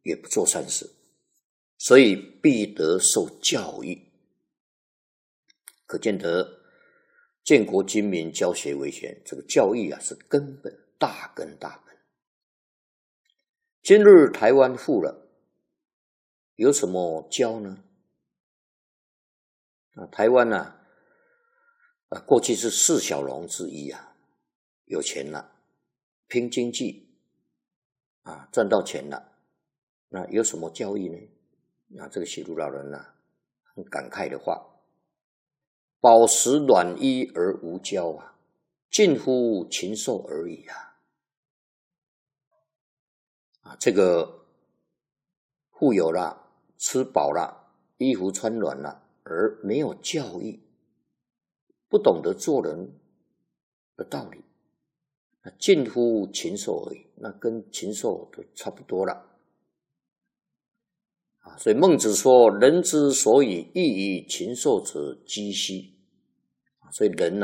也不做善事，所以必得受教育。可见得建国军民教学为先，这个教育是根本，大根大本。今日台湾富了，有什么教呢？台湾过去是四小龙之一有钱了，拼经济赚到钱了，那有什么教育呢？这个习儒老人很感慨的话：饱食暖衣而无骄近乎禽兽而已这个富有了，吃饱了，衣服穿暖了，而没有教育，不懂得做人的道理，近乎禽兽而已，那跟禽兽都差不多了所以孟子说：人之所以异于禽兽者几希。所以人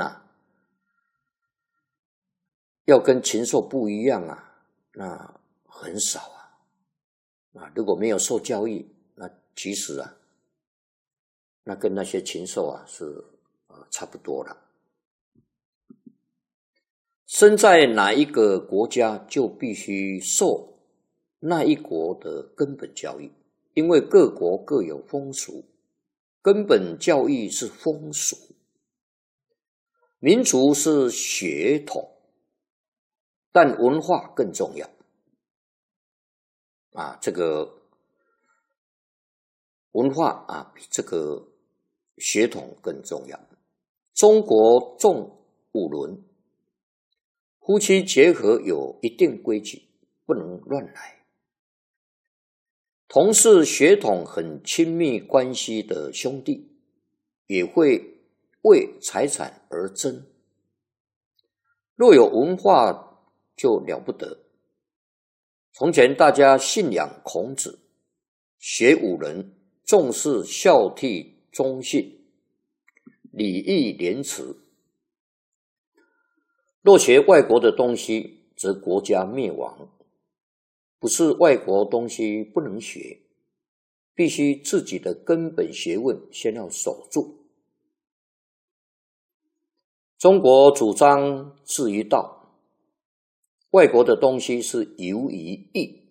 要跟禽兽不一样那很少如果没有受教育，那其实那跟那些禽兽是差不多了。生在哪一个国家，就必须受那一国的根本教育，因为各国各有风俗，根本教育是风俗，民族是血统，但文化更重要这个文化比这个血统更重要。中国重五伦，夫妻结合有一定规矩，不能乱来。同是血统很亲密关系的兄弟，也会为财产而争。若有文化就了不得。从前大家信仰孔子，学五伦，重视孝悌忠信，礼义廉耻。若学外国的东西，则国家灭亡。不是外国东西不能学，必须自己的根本学问先要守住。中国主张至于道，外国的东西是游于义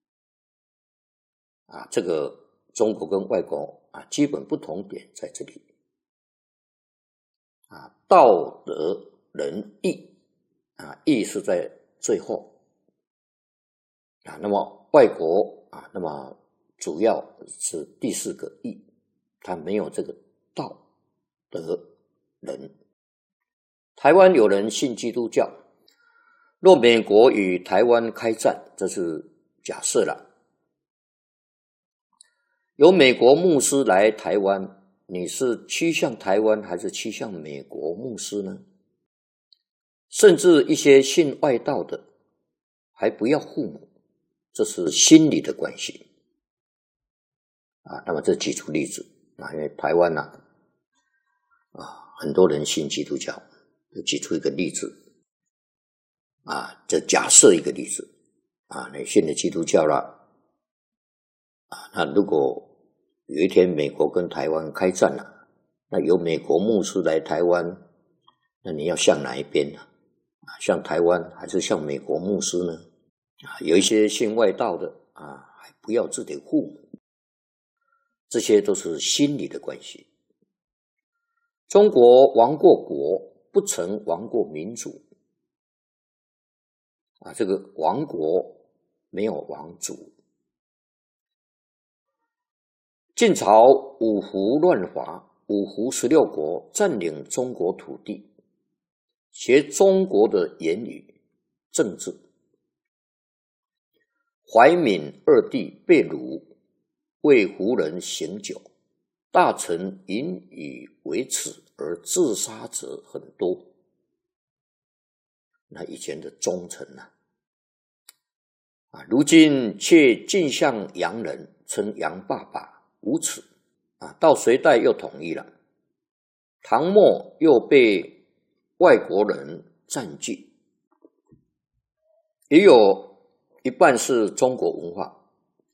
这个中国跟外国基本不同点在这里道德仁义义是在最后那么外国那么主要是第四个义，它没有这个道德仁。台湾有人信基督教，若美国与台湾开战，这是假设了，有美国牧师来台湾，你是趋向台湾还是趋向美国牧师呢？甚至一些信外道的还不要父母，这是心理的关系那么这举出例子因为台湾很多人信基督教，就举出一个例子这假设一个例子你信了基督教了那如果有一天美国跟台湾开战了，那有美国牧师来台湾，那你要向哪一边呢？向台湾还是向美国牧师呢？有一些信外道的还不要自己父母，这些都是心理的关系。中国亡过国，不曾亡过民主这个亡国没有亡主。晋朝五胡乱华，五胡16国占领中国土地，学中国的言语政治。怀闽二帝被掳，为胡人行酒，大臣引以为耻而自杀者很多。那以前的忠臣如今却尽向洋人，称洋爸爸，无耻到隋代又统一了，唐末又被外国人占据，也有一半是中国文化。